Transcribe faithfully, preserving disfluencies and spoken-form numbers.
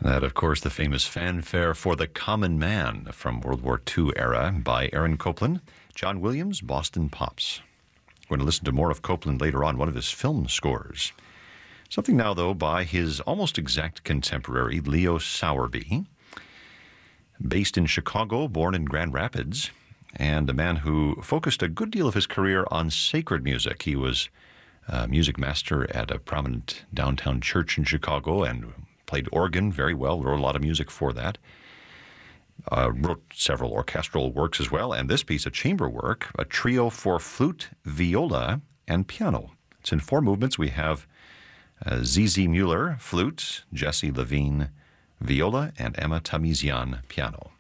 That, of course, the famous fanfare for the Common Man from World War Two era by Aaron Copland. John Williams, Boston Pops. We're going to listen to more of Copland later on, one of his film scores. Something now, though, by his almost exact contemporary, Leo Sowerby. Based in Chicago, born in Grand Rapids, and a man who focused a good deal of his career on sacred music. He was a music master at a prominent downtown church in Chicago and played organ very well, wrote a lot of music for that. Uh, wrote several orchestral works as well, and this piece, a chamber work, a trio for flute, viola, and piano. It's in four movements. We have uh, Zizi Mueller, flute, Jesse Levine, viola, and Emma Tamizian, piano.